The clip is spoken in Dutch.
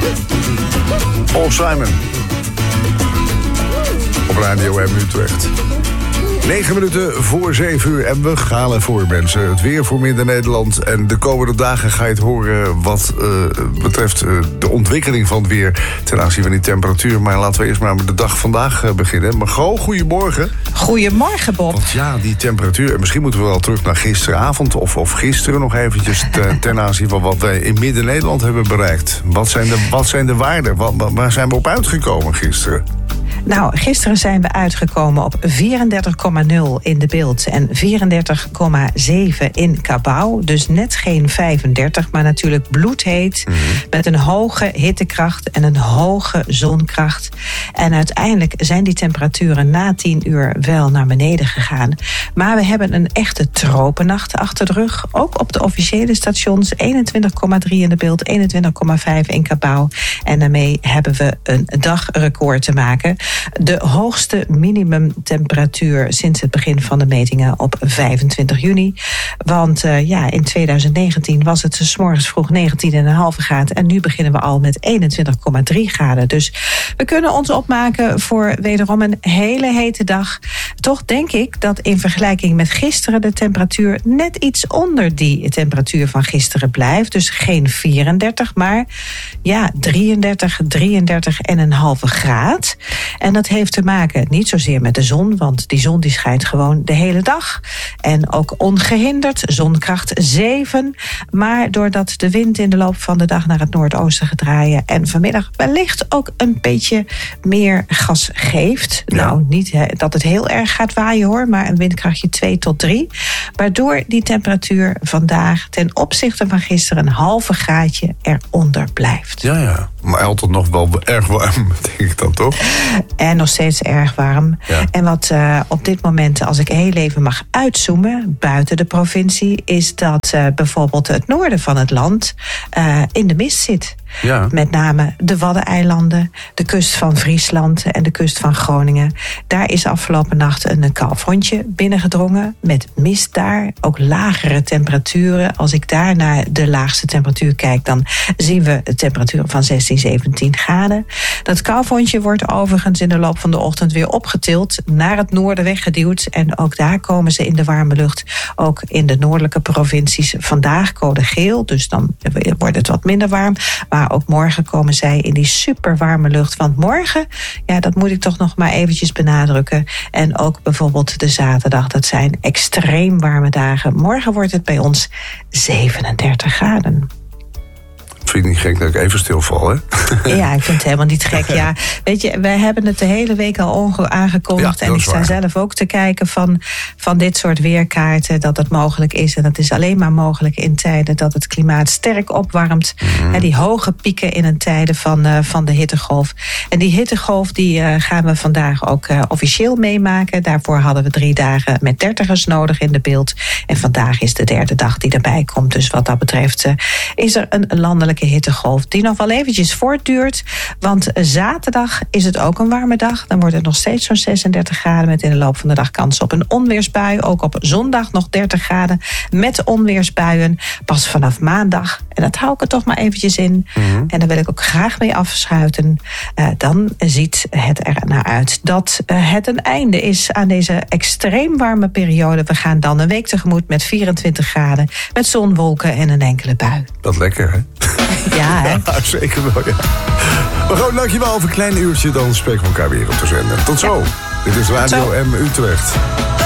Paul Simon. Op Radio M Utrecht. 9 minuten voor 7 uur en we gaan ervoor, mensen. Het weer voor Midden-Nederland. En de komende dagen ga je het horen wat betreft de ontwikkeling van het weer ten aanzien van die temperatuur. Maar laten we eerst maar met de dag vandaag beginnen. Margot, goedemorgen. Goedemorgen, Bob. Want ja, die temperatuur. En misschien moeten we wel terug naar gisteravond of gisteren nog eventjes ten aanzien van wat wij in Midden-Nederland hebben bereikt. Wat zijn de waarden? Waar zijn we op uitgekomen gisteren? Nou, gisteren zijn we uitgekomen op 34,0 in de Bilt en 34,7 in Cabau. Dus net geen 35, maar natuurlijk bloedheet. Met een hoge hittekracht en een hoge zonkracht. En uiteindelijk zijn die temperaturen na 10 uur wel naar beneden gegaan. Maar we hebben een echte tropennacht achter de rug. Ook op de officiële stations 21,3 in de Bilt, 21,5 in Cabau. En daarmee hebben we een dagrecord te maken. De hoogste minimumtemperatuur sinds het begin van de metingen op 25 juni. Want in 2019 was het 's morgens vroeg 19,5 graden. En nu beginnen we al met 21,3 graden. Dus we kunnen ons opmaken voor wederom een hele hete dag. Toch denk ik dat in vergelijking met gisteren de temperatuur net iets onder die temperatuur van gisteren blijft. Dus geen 34, maar 33,5 graad. En dat heeft te maken niet zozeer met de zon, want die zon die schijnt gewoon de hele dag. En ook ongehinderd, zonkracht 7. Maar doordat de wind in de loop van de dag naar het noordoosten gaat draaien en vanmiddag wellicht ook een beetje meer gas geeft. Ja. Nou, niet dat het heel erg gaat waaien hoor, maar een windkrachtje 2 tot 3. Waardoor die temperatuur vandaag ten opzichte van gisteren een halve graadje eronder blijft. Ja. Maar altijd nog wel erg warm, denk ik dan toch? En nog steeds erg warm. Ja. En wat op dit moment, als ik heel even mag uitzoomen, buiten de provincie, is dat bijvoorbeeld het noorden van het land in de mist zit. Ja. Met name de Waddeneilanden, de kust van Friesland en de kust van Groningen. Daar is afgelopen nacht een kalfrondje binnengedrongen met mist daar. Ook lagere temperaturen. Als ik daar naar de laagste temperatuur kijk, dan zien we de temperatuur van 16, 17 graden. Dat kalfrondje wordt overigens in de loop van de ochtend weer opgetild, naar het noorden weggeduwd. En ook daar komen ze in de warme lucht. Ook in de noordelijke provincies vandaag code geel. Dus dan wordt het wat minder warm. Maar ook morgen komen zij in die super warme lucht. Want morgen, dat moet ik toch nog maar eventjes benadrukken. En ook bijvoorbeeld de zaterdag, dat zijn extreem warme dagen. Morgen wordt het bij ons 37 graden. Vind ik niet gek dat ik even stilval, hè? Ja, ik vind het helemaal niet gek. Ja, weet je, wij hebben het de hele week al aangekondigd. Ja, en ik sta zelf ook te kijken van dit soort weerkaarten, dat het mogelijk is. En dat is alleen maar mogelijk in tijden dat het klimaat sterk opwarmt. Die hoge pieken in een tijden van de hittegolf. En die hittegolf die gaan we vandaag ook officieel meemaken. Daarvoor hadden we 3 dagen met 30ers nodig in de Bilt. En vandaag is de 3e dag die erbij komt. Dus wat dat betreft is er een landelijke hittegolf die nog wel eventjes voortduurt. Want zaterdag is het ook een warme dag. Dan wordt het nog steeds zo'n 36 graden met in de loop van de dag kans op een onweersbui. Ook op zondag nog 30 graden met onweersbuien. Pas vanaf maandag, en dat hou ik er toch maar eventjes in. En daar wil ik ook graag mee afschuiten. Dan ziet het er naar uit dat het een einde is aan deze extreem warme periode. We gaan dan een week tegemoet met 24 graden. Met zon, wolken en een enkele bui. Dat lekker, hè? Ja, hè? Ja, zeker wel, ja. Maar gewoon, dankjewel. Over een klein uurtje, dan spreken we elkaar weer op de zender. Tot zo. Dit is Radio M Utrecht.